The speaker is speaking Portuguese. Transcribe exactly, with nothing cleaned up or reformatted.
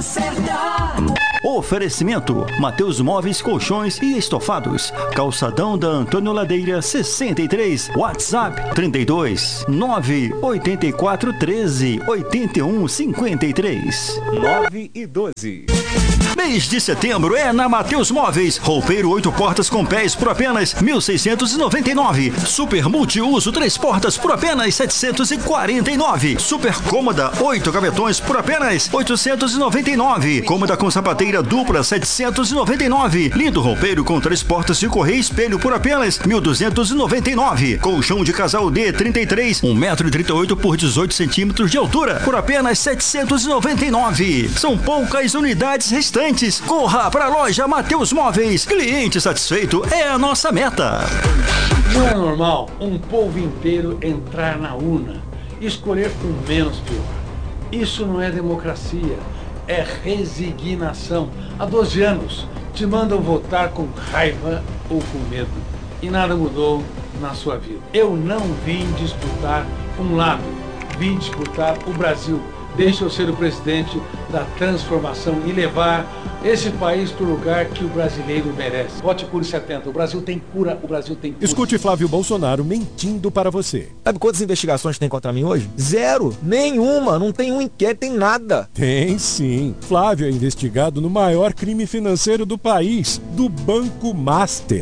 certa. Oferecimento: Mateus Móveis, Colchões e Estofados. Calçadão da Antônio Ladeira sessenta e três. WhatsApp trinta e dois, nove oito quatro, treze, oitenta e um, cinquenta e três. nove e doze. Mês de setembro é na Mateus Móveis. Roupeiro oito portas com pés por apenas mil seiscentos e noventa e nove. Super multiuso três portas por apenas setecentos e quarenta e nove. Super cômoda oito gavetões por apenas oitocentos e noventa e nove. Cômoda com sapateira dupla setecentos e noventa e nove. Lindo roupeiro com três portas de correia e espelho por apenas mil duzentos e noventa e nove. Colchão de casal D trinta e três, um metro e trinta e oito por dezoito centímetros de altura por apenas setecentos e noventa e nove. São poucas unidades restantes. Corra para a loja Mateus Móveis. Cliente satisfeito é a nossa meta. Não é normal um povo inteiro entrar na urna e escolher o menos pior. Isso não é democracia, é resignação. Há doze anos te mandam votar com raiva ou com medo e nada mudou na sua vida. Eu não vim disputar um lado, vim disputar o Brasil. Deixa eu ser o presidente da transformação e levar esse país para o lugar que o brasileiro merece. Vote Cure setenta. O Brasil tem cura, o Brasil tem cura. Escute Flávio Bolsonaro mentindo para você. Sabe quantas investigações tem contra mim hoje? Zero. Nenhuma. Não tem um inquérito, tem nada. Tem sim. Flávio é investigado no maior crime financeiro do país, do Banco Master.